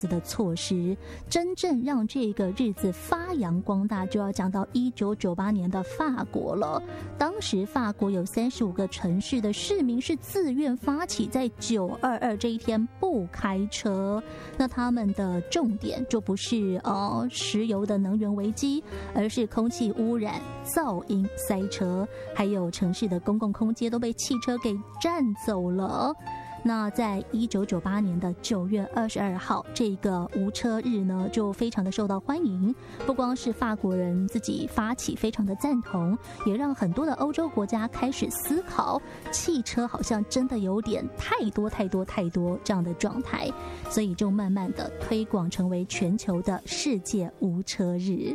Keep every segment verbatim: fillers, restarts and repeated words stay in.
的措施，真正让这个日子发扬光大，就要讲到一九九八年的法国了。当时法国有三十五个城市的市民是自愿发起在九二二这一天不开车。那他们的重点就不是呃石油的能源危机，而是空气污染、噪音、塞车，还有城市的公共空间都被汽车给占走了。那在一九九八年的九月二十二号，这个无车日呢，就非常的受到欢迎。不光是法国人自己发起，非常的赞同，也让很多的欧洲国家开始思考，汽车好像真的有点太多太多太多这样的状态，所以就慢慢的推广成为全球的世界无车日。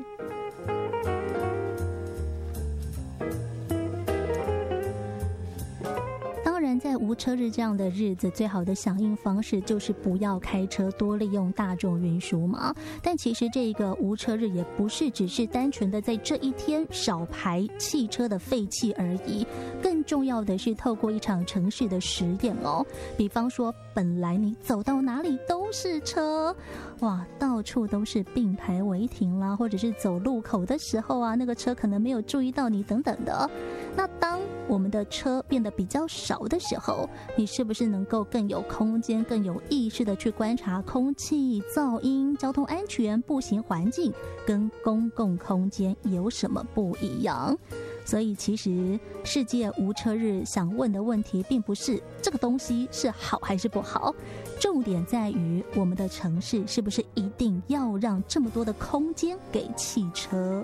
在无车日这样的日子，最好的响应方式就是不要开车，多利用大众运输嘛。但其实这个无车日也不是只是单纯的在这一天少排汽车的废气而已，更重要的是透过一场城市的实验哦。比方说，本来你走到哪里都是车，哇，到处都是并排违停啦，或者是走路口的时候啊，那个车可能没有注意到你等等的。那当我们的车变得比较少的时候，你是不是能够更有空间、更有意识的去观察空气、噪音、交通安全、步行环境跟公共空间有什么不一样？所以其实世界无车日想问的问题并不是这个东西是好还是不好，重点在于我们的城市是不是一定要让这么多的空间给汽车。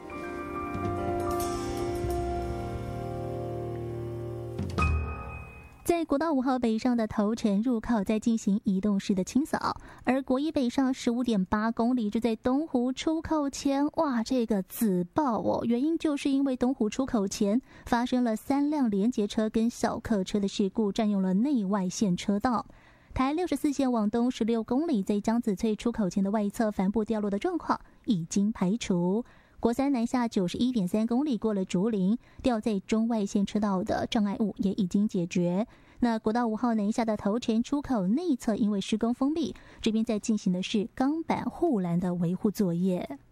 在国道五号北上的头城入口在进行移动式的清扫，而国一北上 十五点八公里就在东湖出口前，哇，这个紫爆哦，原因就是因为东湖出口前发生了三辆联结车跟小客车的事故，占用了内外线车道。台六十四线往东十六公里，在江子翠出口前的外侧帆布掉落的状况已经排除。国三南下 九十一点三公里过了竹林，掉在中外线车道的障碍物也已经解决。那国道五号南下的头城出口内侧因为施工封闭，这边在进行的是钢板护栏的维护作业。